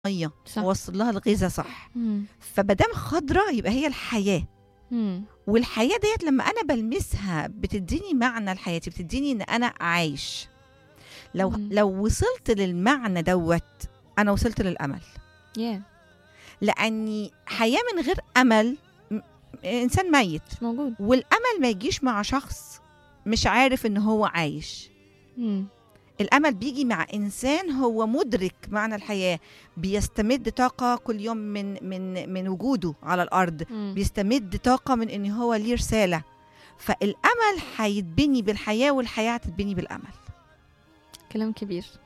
ميه صح. ووصل لها الغذاء صح. مم. فمادام خضره يبقى هي الحياه. مم. والحياه ديت لما انا بلمسها بتديني معنى لحياتي، بتديني ان انا عايش. مم. لو وصلت للمعنى دوت انا وصلت للامل. يا لاني حياه من غير امل انسان ميت. مش موجود. والامل ما يجيش مع شخص مش عارف ان هو عايش. مم. الامل بيجي مع انسان هو مدرك معنى الحياه، بيستمد طاقه كل يوم من وجوده على الارض، مم. بيستمد طاقه من ان هو ليه رساله. فالامل هيتبني بالحياه والحياه هتتبني بالامل. كلام كبير.